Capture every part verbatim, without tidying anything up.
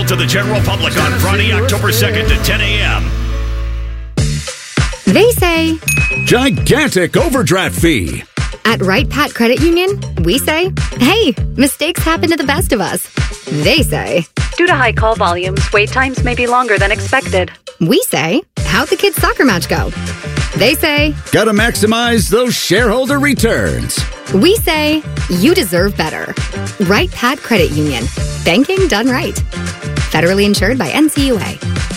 to the general public on Friday, October second at ten a.m. They say... Gigantic overdraft fee. At Right Pat Credit Union, we say, hey, mistakes happen to the best of us. They say... Due to high call volumes, wait times may be longer than expected. We say, how'd the kids' soccer match go? They say... Gotta maximize those shareholder returns. We say, you deserve better. Right Pat Credit Union. Banking done right. Federally insured by N C U A.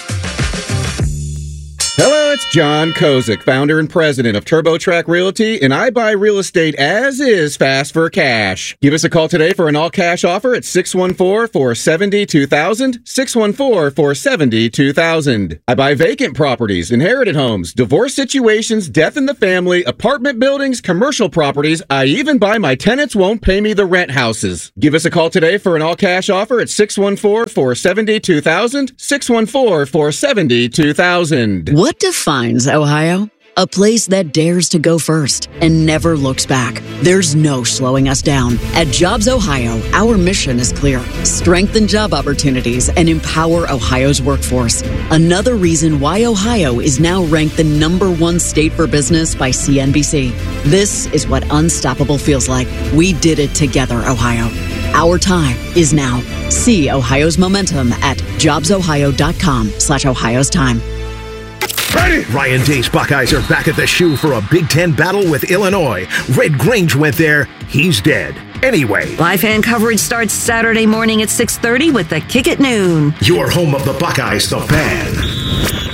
Hello, it's John Kozik, founder and president of TurboTrack Realty, and I buy real estate as is fast for cash. Give us a call today for an all-cash offer at six one four, four seven zero, two thousand, six one four, four seven zero, two thousand. I buy vacant properties, inherited homes, divorce situations, death in the family, apartment buildings, commercial properties. I even buy my tenants won't pay me the rent houses. Give us a call today for an all-cash offer at six one four, four seven zero, two thousand, six one four, four seven zero, two thousand. What defines Ohio? A place that dares to go first and never looks back. There's no slowing us down. At Jobs Ohio, our mission is clear. Strengthen job opportunities and empower Ohio's workforce. Another reason why Ohio is now ranked the number one state for business by C N B C. This is what unstoppable feels like. We did it together, Ohio. Our time is now. See Ohio's momentum at jobsohio.com slash Ohio's time. Ready? Ryan Day's Buckeyes are back at the shoe for a Big Ten battle with Illinois. Red Grange went there. He's dead. Anyway. Live fan coverage starts Saturday morning at six thirty with the kick at noon. Your home of the Buckeyes, the Fan.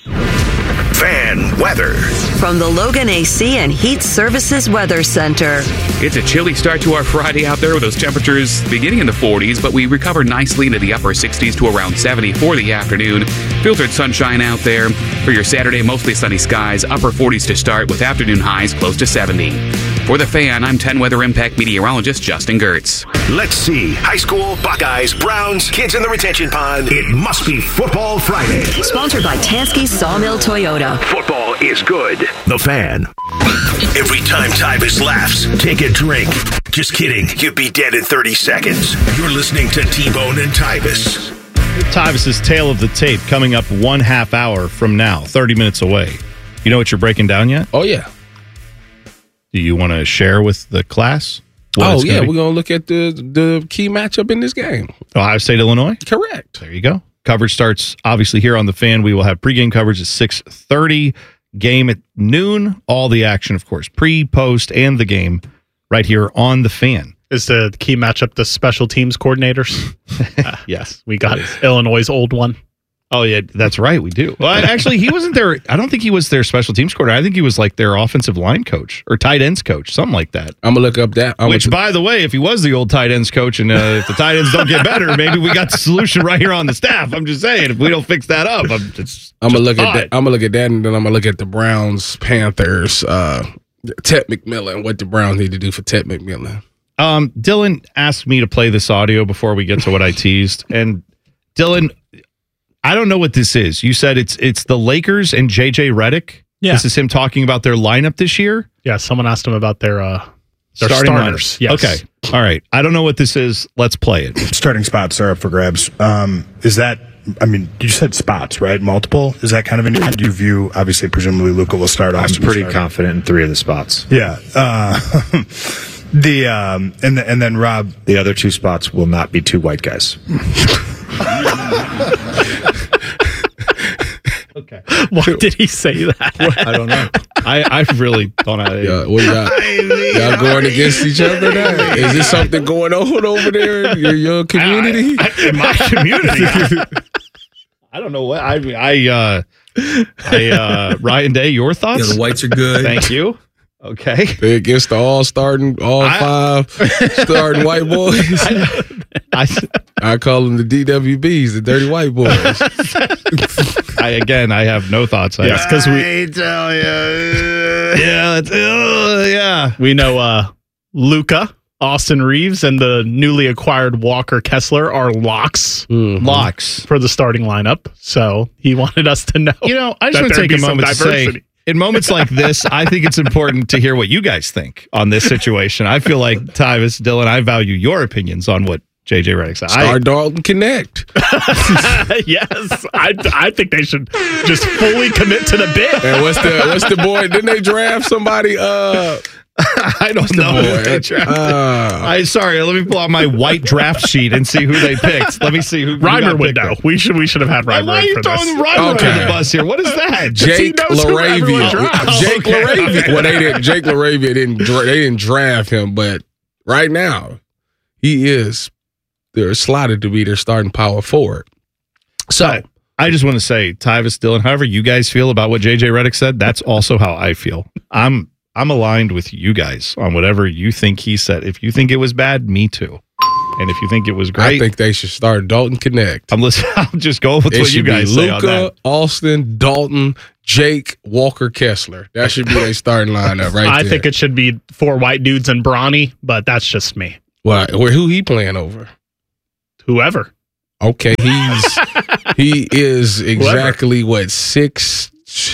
Fan weather. From the Logan A C and Heat Services Weather Center. It's a chilly start to our Friday out there with those temperatures beginning in the forties, but we recover nicely into the upper sixties to around seventy for the afternoon. Filtered sunshine out there. For your Saturday, mostly sunny skies, upper forties to start with afternoon highs close to seventy. For the Fan, I'm ten Weather Impact meteorologist Justin Gertz. Let's see. High school, Buckeyes, Browns, kids in the retention pond. It must be Football Friday. Sponsored by Tansky Sawmill Toyota. Football is good. The Fan. Every time Tyvis laughs, take a drink. Just kidding. You'd be dead in thirty seconds. You're listening to T-Bone and Tyvis. Tyvis's Tale of the Tape coming up one half hour from now, thirty minutes away. You know what you're breaking down yet? Oh, yeah. Do you want to share with the class? Oh, yeah. We're going to look at the, the key matchup in this game. Ohio State, Illinois? Correct. There you go. Coverage starts, obviously, here on The Fan. We will have pregame coverage at six thirty. Game at noon. All the action, of course, pre, post, and the game right here on The Fan. Is the key matchup the special teams coordinators? uh, yes. We got Illinois' old one. Oh, yeah, that's right. We do. Well, actually, he wasn't there. I don't think he was their special teams coordinator. I think he was like their offensive line coach or tight ends coach, something like that. I'm going to look up that. I'm Which, by the way, if he was the old tight ends coach and uh, if the tight ends don't get better, maybe we got the solution right here on the staff. I'm just saying, if we don't fix that up, I'm just I'm going to look at that. I'm going to look at that, and then I'm going to look at the Browns, Panthers, uh, Ted McMillan, what the Browns need to do for Ted McMillan. Um, Dylan asked me to play this audio before we get to what I teased. And Dylan, I don't know what this is. You said it's it's the Lakers and J J Redick. Yeah. This is him talking about their lineup this year? Yeah, someone asked him about their, uh, their starting starters. lineup. Yes. Okay. All right. I don't know what this is. Let's play it. Starting spots are up for grabs. Um, is that, I mean, you said spots, right? Multiple? Is that kind of in, do you view, obviously, presumably Luka will start. I'm Austin pretty start. confident in three of the spots. Yeah. Uh, the, um, and, the, and then Rob. The other two spots will not be two white guys. Okay. Why did he say that? I don't know. I, I really don't know. Yeah, what y'all, y'all going against each other now? Is there something going on over there in your, your community? I, I, in my community? I don't know what. I, I, uh, I, uh, Ryan Day, your thoughts? Yeah, the whites are good. Thank you. Okay. They're against the all starting, all I, five starting white boys. I, I, I call them the D W Bs, the dirty white boys. I again, I have no thoughts. Yes, because we I tell you, yeah, it's, uh, yeah, we know uh, Luka, Austin Reeves, and the newly acquired Walker Kessler are locks, mm-hmm. locks for the starting lineup. So he wanted us to know. You know, I just want to take a moment to say, in moments like this, I think it's important to hear what you guys think on this situation. I feel like Tyvis, Dylan, I value your opinions on what J J Redick said. Start Dalton Connect. Yes, I, I think they should just fully commit to the bid. And what's the what's the boy? Didn't they draft somebody? Uh, I don't know. Who they drafted. Uh, I sorry. Let me pull out my white draft sheet and see who they picked. Let me see who. Reimer would know. We should we should have had Reimer. Why are you throwing Reimer Okay. under the bus here? What is that? Jake Laravia. Oh, Jake okay. Laravia. Well, they didn't. Jake Laravia didn't. dra- They didn't draft him, but right now he is. They're slotted to be their starting power forward. So I, I just want to say, Tyvis, Dylan, however you guys feel about what J J Redick said, that's also how I feel. I'm I'm aligned with you guys on whatever you think he said. If you think it was bad, me too. And if you think it was great, I think they should start Dalton Connect. I'm listening. I'll just go with It what you should guys be say on Luka, that. Austin, Dalton, Jake, Walker, Kessler. That should be their starting lineup right I there. think it should be four white dudes and Bronny, but that's just me. Well, where who he playing over? Whoever. Okay, he's he is exactly what six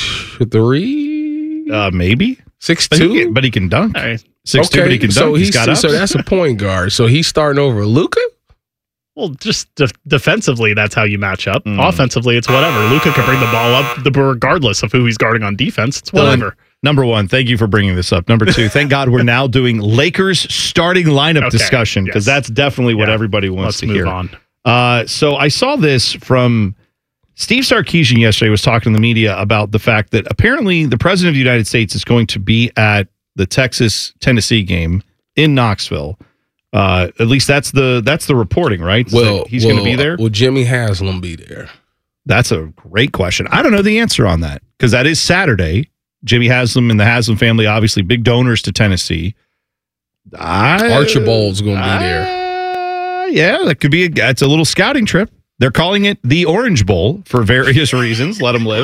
three, uh, maybe six but two, he can, but he can dunk. Right. Six okay, two, but he can so dunk. He's he's got ups. so that's a point guard. So he's starting over Luka. Well, just de- defensively, that's how you match up. Mm. Offensively, it's whatever. Luka can bring the ball up the, regardless of who he's guarding on defense. It's whatever. Dylan, number one, thank you for bringing this up. Number two, thank God we're now doing Lakers starting lineup Okay, discussion because yes. that's definitely what Yeah. everybody wants Let's to move hear. on. Uh, so I saw this from Steve Sarkisian yesterday was talking to the media about the fact that apparently the president of the United States is going to be at the Texas-Tennessee game in Knoxville. Uh, at least that's the that's the reporting, right? Well, So he's well, going to be there. Will Jimmy Haslam be there? That's a great question. I don't know the answer on that because that is Saturday. Jimmy Haslam and the Haslam family, obviously big donors to Tennessee. I, Archibald's going to be there. Uh, yeah, that could be. A, it's a little scouting trip. They're calling it the Orange Bowl for various reasons. Let them live.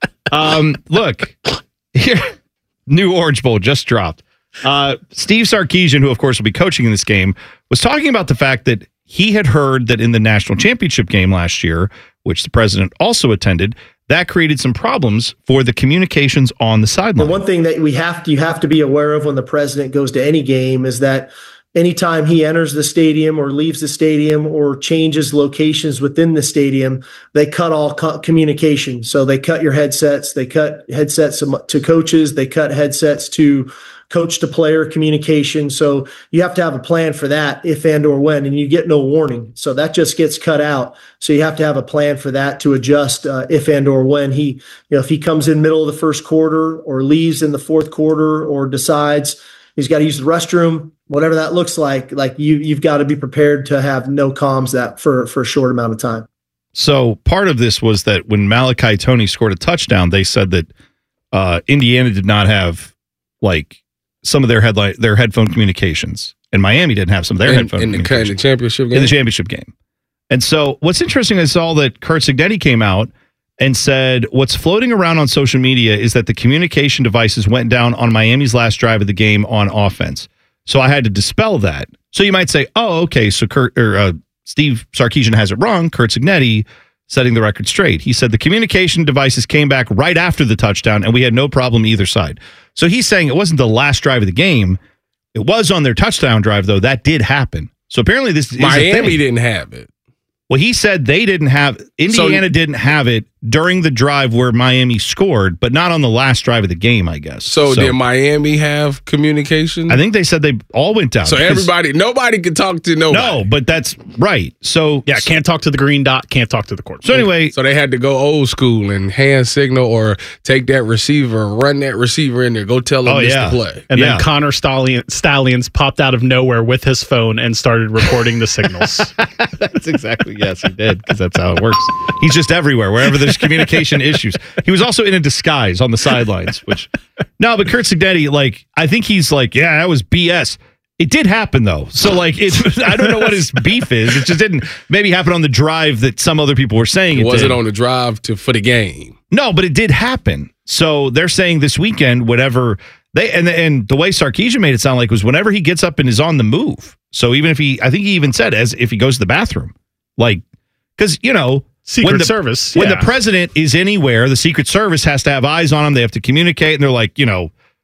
Um, look, here, new Orange Bowl just dropped. Uh, Steve Sarkisian, who of course will be coaching in this game, was talking about the fact that he had heard that in the national championship game last year, which the president also attended, that created some problems for the communications on the sideline. The one thing that we have to you have to be aware of when the president goes to any game is that anytime he enters the stadium or leaves the stadium or changes locations within the stadium, they cut all co- communication. So they cut your headsets, they cut headsets to coaches, they cut headsets to coach to player communication. So you have to have a plan for that if and or when, and you get no warning. So that just gets cut out. So you have to have a plan for that to adjust uh, if and or when he, you know, if he comes in middle of the first quarter or leaves in the fourth quarter or decides he's got to use the restroom, whatever that looks like, like you, you've got to be prepared to have no comms that for, for a short amount of time. So part of this was that when Malachi Toney scored a touchdown, they said that uh, Indiana did not have like some of their headline, their headphone communications, and Miami didn't have some of their in, headphone in the, in communications the championship game. in the championship game. And so what's interesting is all that Kurt Cignetti came out and said what's floating around on social media is that the communication devices went down on Miami's last drive of the game on offense. So I had to dispel that. So you might say, oh, okay, so Kurt or uh, Steve Sarkisian has it wrong. Kurt Cignetti setting the record straight. He said the communication devices came back right after the touchdown, and we had no problem either side. So he's saying it wasn't the last drive of the game. It was on their touchdown drive, though. That did happen. So apparently this is Miami didn't have it. Well, he said they didn't have, Indiana so, didn't have it during the drive where Miami scored, but not on the last drive of the game, I guess. So, so did Miami have communication? I think they said they all went down. So everybody, nobody could talk to nobody. No, but that's right. So yeah, can't talk to the green dot, can't talk to the court. So anyway. So they had to go old school and hand signal or take that receiver and run that receiver in there, go tell them oh, this yeah. to play. And yeah. then Connor Stallion, Stallions popped out of nowhere with his phone and started recording the signals. That's exactly, yes, he did, because that's how it works. He's just everywhere, wherever there's communication issues. He was also in a disguise on the sidelines, which, no, but Kurt Cignetti, like, I think he's like, yeah, that was B S. It did happen, though. So, like, it, I don't know what his beef is. It just didn't maybe happen on the drive that some other people were saying it, it was did. it on the drive to for the game? No, but it did happen. So they're saying this weekend, whatever they and and the way Sarkisian made it sound like was whenever he gets up and is on the move. So even if he, I think he even said as if he goes to the bathroom, like, because you know, Secret when the, Service. When yeah. the president is anywhere, the Secret Service has to have eyes on him. They have to communicate, and they're like, you know,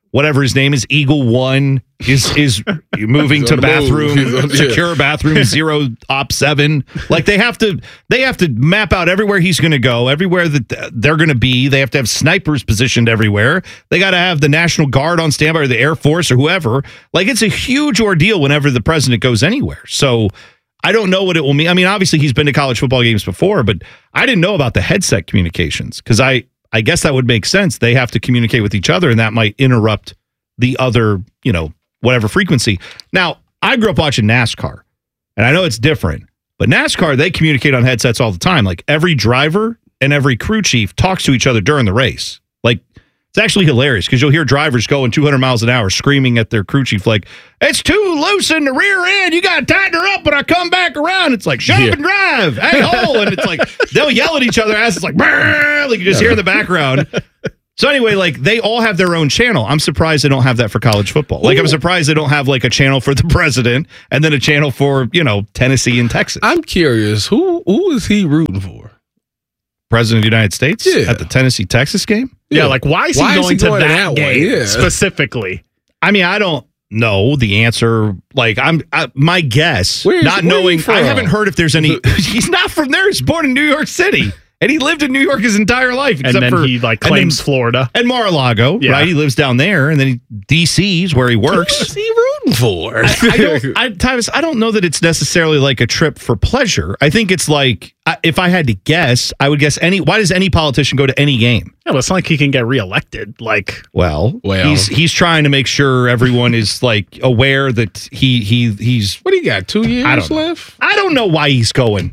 whatever his name is, Eagle One, is is moving to bathroom, on, secure yeah. bathroom, zero op seven. Like they have to, they have to map out everywhere he's going to go, everywhere that they're going to be. They have to have snipers positioned everywhere. They got to have the National Guard on standby, or the Air Force, or whoever. Like it's a huge ordeal whenever the president goes anywhere. So I don't know what it will mean. I mean, obviously he's been to college football games before, but I didn't know about the headset communications because I. I guess that would make sense. They have to communicate with each other, and that might interrupt the other, you know, whatever frequency. Now, I grew up watching NASCAR, and I know it's different, but NASCAR, they communicate on headsets all the time. Like every driver and every crew chief talks to each other during the race. Like it's actually hilarious because you'll hear drivers going two hundred miles an hour screaming at their crew chief like, it's too loose in the rear end. You got to tighten her up when I come back around. It's like, shut Yeah. up and drive. Hey, hole. And it's like, they'll yell at each other as it's like, brrr, like you just hear in the background. So anyway, like they all have their own channel. I'm surprised they don't have that for college football. Like I'm surprised they don't have like a channel for the president and then a channel for, you know, Tennessee and Texas. I'm curious, who who is he rooting for? President of the United States Yeah. at the Tennessee-Texas game? Yeah, like why is he Why is going he to going that, that way? game Yeah. specifically? I mean, I don't know the answer. Like, I'm I, my guess, Where's- not where knowing. you from? I haven't heard if there's any. He's not from there. He's born in New York City, and he lived in New York his entire life. And Except then for, he like and then- claims Florida. and Mar-a-Lago, Yeah. right? He lives down there, and then he, D C's where he What works. is he rooting for? I, I don't, I, Tyvis, I don't know that it's necessarily like a trip for pleasure. I think it's like, I, if I had to guess, I would guess any. Why does any politician go to any game? Yeah, but it's not like he can get reelected. Like, Well, Well. he's he's trying to make sure everyone is like aware that he he he's. What do you got? Two years I don't know. left? I don't know why he's going.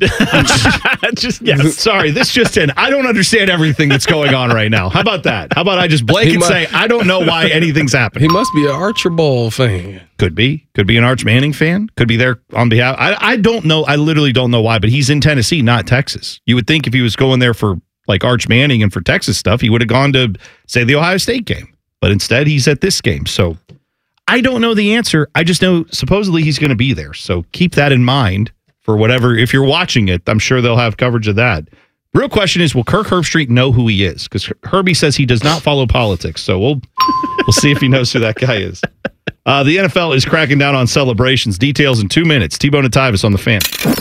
just yes. Sorry, this just in. I don't understand everything that's going on right now. How about that? How about I just blanket He must- say I don't know why anything's happening? He must be an Archibald fan. Could be. Could be an Arch Manning fan. Could be there on behalf. I, I don't know. I literally don't know why, but he's in Tennessee, not Texas. You would think if he was going there for like Arch Manning and for Texas stuff, he would have gone to, say, the Ohio State game. But instead, he's at this game. So I don't know the answer. I just know supposedly he's going to be there. So keep that in mind for whatever. If you're watching it, I'm sure they'll have coverage of that. Real question is, will Kirk Herbstreit know who he is? Because Herbie says he does not follow politics. So we'll we'll see if he knows who that guy is. Uh, the N F L is cracking down on celebrations. Details in two minutes. T-Bone and Tyvis on the Fan.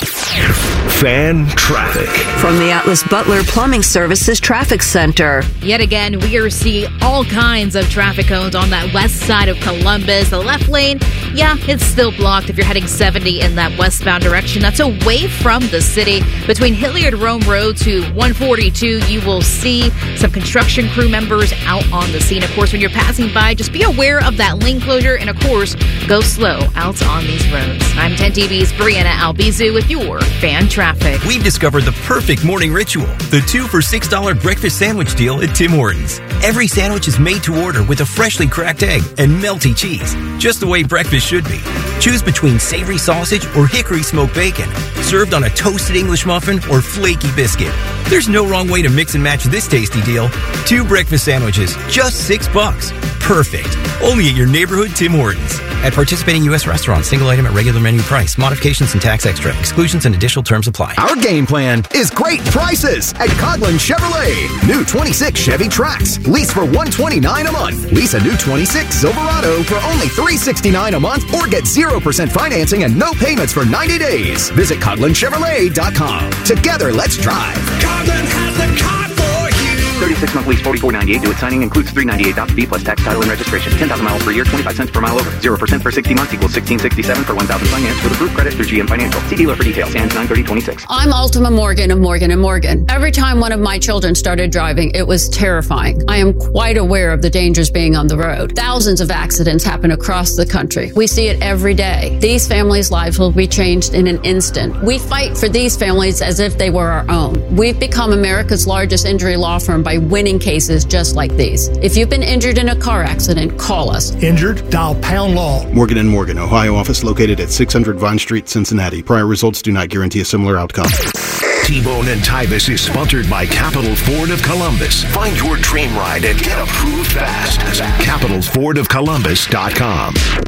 Fan traffic. From the Atlas Butler Plumbing Services Traffic Center. Yet again, we are seeing all kinds of traffic cones on that west side of Columbus. The left lane, yeah, it's still blocked if you're heading seventy in that westbound direction. That's away from the city. Between Hilliard Rome Road to one forty-two, you will see some construction crew members out on the scene. Of course, when you're passing by, just be aware of that lane closure and, of course, go slow out on these roads. I'm ten T V's Brianna Albizu with your Fan Traffic. We've discovered the perfect morning ritual, the two for six dollars breakfast sandwich deal at Tim Hortons. Every sandwich is made to order with a freshly cracked egg and melty cheese, just the way breakfast should be. Choose between savory sausage or hickory smoked bacon, served on a toasted English muffin or flaky biscuit. There's no wrong way to mix and match this tasty deal. Two breakfast sandwiches, just six bucks. Perfect. Only at your neighborhood Tim Hortons. At participating U S restaurants, single item at regular menu price. Modifications and tax extra. Exclusions and additional terms apply. Our game plan is great prices at Coghlan Chevrolet. New twenty-six Chevy Trax. Lease for one hundred twenty-nine dollars a month. Lease a new twenty-six Silverado for only three hundred sixty-nine dollars a month or get zero percent financing and no payments for ninety days. Visit Coghlan Chevrolet dot com. Together, let's drive. Coghlan has the car for you. thirty-six month lease, forty-four ninety-eight. Due at signing includes three hundred ninety-eight dollars fee plus tax, title, and registration. ten thousand miles per year, twenty-five cents per mile over. zero percent for sixty months equals sixteen sixty-seven for one thousand finance with approved credit through G M Financial. See dealer for details. Ends nine thirty twenty-six. I'm Ultima Morgan of Morgan and Morgan. Every time one of my children started driving, it was terrifying. I am quite aware of the dangers being on the road. Thousands of accidents happen across the country. We see it every day. These families' lives will be changed in an instant. We fight for these families as if they were our own. We've become America's largest injury law firm by winning cases just like these. If you've been injured in a car accident, call us. Injured? Dial pound law. Morgan and Morgan, Ohio office located at six hundred Vine Street, Cincinnati. Prior results do not guarantee a similar outcome. T-Bone and Tyvis is sponsored by Capital Ford of Columbus. Find your dream ride and get approved fast at capital ford of columbus dot com.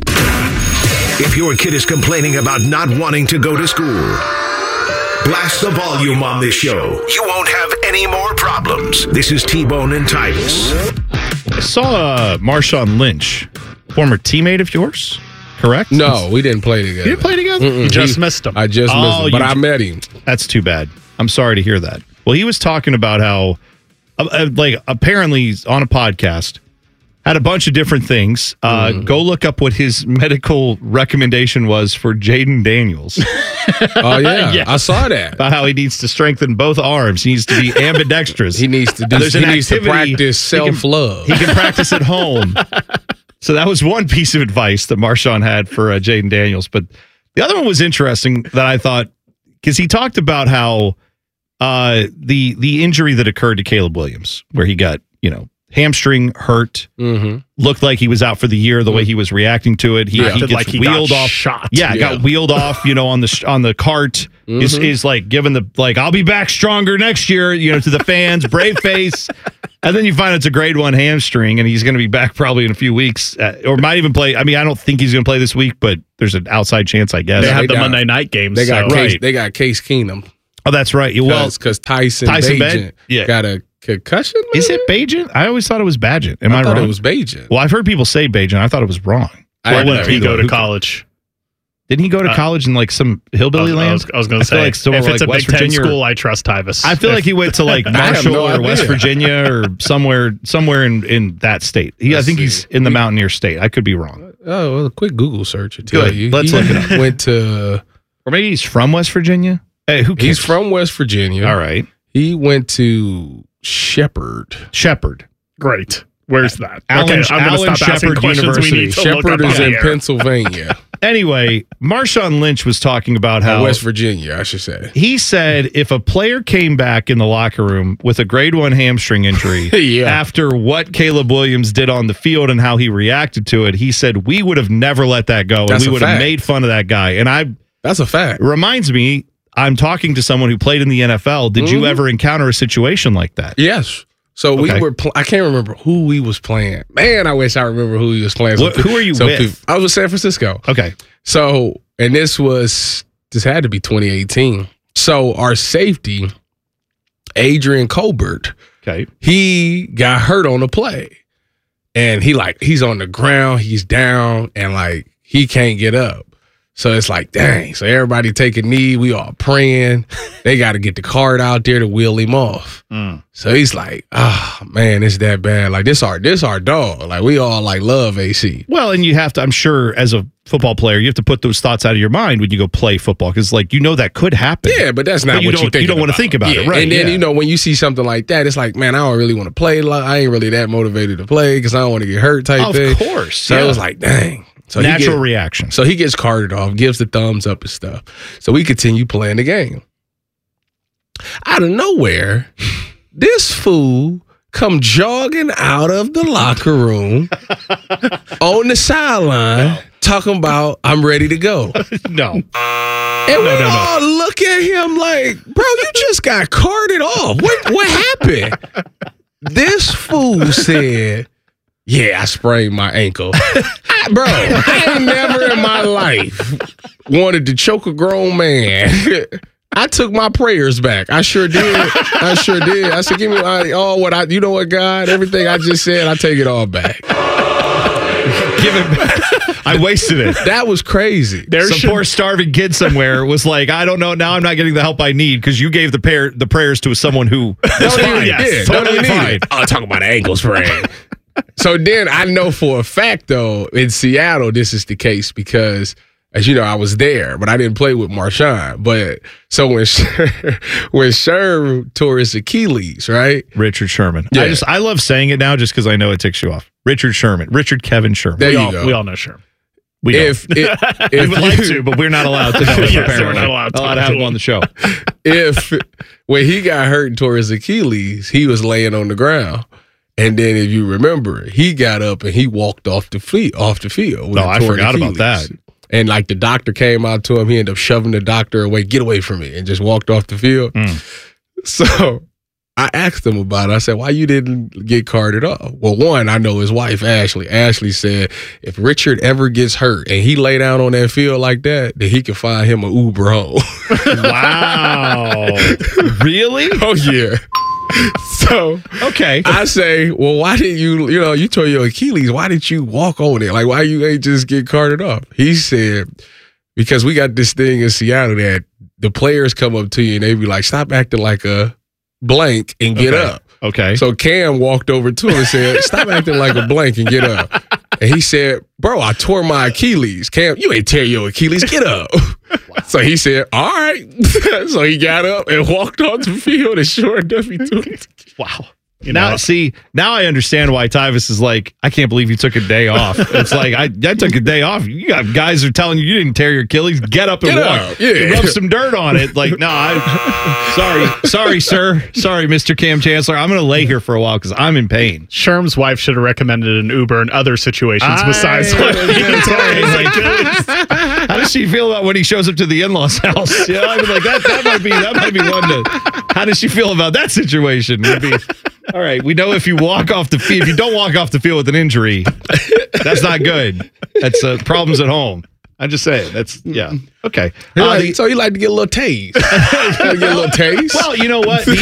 If your kid is complaining about not wanting to go to school, blast the volume on this show. You won't have any more problems. This is T-Bone and Tyvis. I saw uh, Marshawn Lynch, former teammate of yours, correct? No, we didn't play together. You didn't play together? Mm-mm. You just He- missed him. I just Oh, missed him, but you I ju- met him. That's too bad. I'm sorry to hear that. Well, he was talking about how, uh, uh, like, apparently he's on a podcast, had a bunch of different things. Uh, Mm-hmm. Go look up what his medical recommendation was for Jaden Daniels. Oh, yeah. Yes. I saw that. About how he needs to strengthen both arms. He needs to be ambidextrous. He needs to do. And there's He an needs to activity practice he can- self-love. He can practice at home. So that was one piece of advice that Marshawn had for uh, Jaden Daniels. But the other one was interesting that I thought, because he talked about how uh, the the injury that occurred to Caleb Williams, where he got, you know, hamstring hurt, Mm-hmm. looked like he was out for the year. The way he was reacting to it, he, Yeah. he gets Like he got wheeled off. shot. Yeah, Yeah. got wheeled off. You know, on the sh- on the cart. Is Mhm. is like giving the like I'll be back stronger next year. You know, to the fans, brave face. And then you find it's a grade one hamstring, and he's going to be back probably in a few weeks, uh, or might even play. I mean, I don't think he's going to play this week, but there's an outside chance, I guess. They Yeah, have they the got- Monday night games. They got so- Case, Right. they got Case Keenum. Oh, that's right. Yeah, Well, because Tyson, Tyson Bagent Bag- yeah. got a concussion. is it Bagent? I always thought it was Bagent. Am I, I thought wrong? it was Bagent. Well, I've heard people say Bagent. I thought it was wrong. I Where had did no he idea. go to Who- college? Didn't he go to Uh, college in like some I hillbilly was, land? I was, I was going I to feel say, like somewhere if it's like a West Big Ten Virginia or- school, I trust Tyvis. I feel If- like he went to like have Marshall no or West idea. Virginia or somewhere somewhere in, in that state. He, I Let's think see. he's in the Mountaineer State. I could be wrong. Oh, well, a quick Google search will tell Good. you. Let's he look it up. Went to. Or maybe he's from West Virginia. Hey, who cares? He's from West Virginia. All right. He went to Shepherd. Shepherd. Great. Where's that? Allen- okay, I'm going Allen to stop asking Shepherd questions we University. need to look Shepherd up is on in the air. Pennsylvania. Anyway, Marshawn Lynch was talking about Uh, how West Virginia, I should say. he said if a player came back in the locker room with a grade one hamstring injury Yeah. after what Caleb Williams did on the field and how he reacted to it, he said we would have never let that go and That's we a would have fact. made fun of that guy. And I That's a fact. it reminds me, I'm talking to someone who played in the N F L. Did you Mhm. ever encounter a situation like that? Yes. So Okay. we were. Pl- I can't remember who we was playing. Man, I wish I remember who he was playing. What- Some who are you some with? people- I was with San Francisco. Okay. So, and this was this had to be twenty eighteen. So our safety, Adrian Colbert, Okay. he got hurt on the play, and he like he's on the ground, he's down, and like he can't get up. So it's like, dang. So everybody take a knee. We all praying. They got to get the cart out there to wheel him off. Mm. So he's like, ah, man, it's that bad. Like this our this our dog. Like we all like love A C. Well, and you have to, I'm sure, as a football player, you have to put those thoughts out of your mind when you go play football because, like, you know that could happen. Yeah, but that's not But you what don't- you think. you don't wanna think about it, right, And then yeah. you know when you see something like that, it's like, man, I don't really want to play. Like, I ain't really that motivated to play because I don't want to get hurt. Type Of thing. course, So yeah. it was like, dang. So he Natural get- reaction. So he gets carted off, gives the thumbs up and stuff. So we continue playing the game. Out of nowhere, this fool come jogging out of the locker room on the sideline talking about, I'm ready to go. No. And No, we no, no. all look at him like, bro, you just got carted off. What, what happened? This fool said, yeah, I sprained my ankle. I, bro, I ain't never in my life wanted to choke a grown man. I took my prayers back. I sure did. I sure did. I said, give me all all what I, you know what, God, everything I just said, I take it all back. Give it back. I wasted it. That was crazy. There's some poor starving kid somewhere was like, I don't know. Now I'm not getting the help I need because you gave the prayer, the prayers to someone who was Don't even- fine. yeah, Yes, don't totally even need fine. it. Oh, talking about an ankle sprain. So then I know for a fact, though, in Seattle, this is the case because, as you know, I was there, but I didn't play with Marshawn. But so when Sher, when Sherm tore his Achilles, right? Richard Sherman. Yeah. I just I love saying it now just because I know it ticks you off. Richard Sherman. Richard Kevin Sherman. There we, you all, go. we all know Sherm. We don't. If, if, we if would like you- to, but we're not allowed to know. Yes, apparently. we're not allowed to. allowed to have him on the show. if when he got hurt and tore his Achilles, he was laying on the ground. And then, if you remember, he got up and he walked off the field. Off the field. with No, a I torn forgot about Achilles. that. And like the doctor came out to him, he ended up shoving the doctor away. Get away from me, and just walked off the field. Mm. So I asked him about it. I said, "Why you didn't get carted off?" Well, one, I know his wife Ashley. Ashley said if Richard ever gets hurt and he lay down on that field like that, then he can find him an Uber home. Wow. Really? Oh yeah. So okay, I say, well, why didn't you? You know, you tore your Achilles. Why didn't you walk over there? Like, why you ain't just get carted off? He said, because we got this thing in Seattle that the players come up to you and they be like, stop acting like a blank and get Okay. up. Okay. So Cam walked over to him and said, stop acting like a blank and get up. And he said, bro, I tore my Achilles. Cam, you ain't tear your Achilles. Get up. Wow. So he said, all right. So he got up and walked on the field, and sure enough, he took it. Wow. You now, know, see, now I understand why Tyvis is like, I can't believe you took a day off. It's like, I, I took a day off. You got guys who are telling you you didn't tear your Achilles. Get up and Get walk. up. Yeah. Rub some dirt on it. Like, no, I, sorry, sorry, sir. Sorry, Mister Cam Chancellor. I'm going to lay here for a while because I'm in pain. Sherm's wife should have recommended an Uber in other situations I, besides what he like, how does she feel about when he shows up to the in-laws' house? Yeah, I mean, like that. That might be that might be one to. How does she feel about that situation? Would be, all right, we know if you walk off the field, if you don't walk off the field with an injury, that's not good. That's uh, problems at home. I just say that's yeah okay. He Uh, like, the- so he like to get a little taste. Like to get a little taste. Well, you know what? The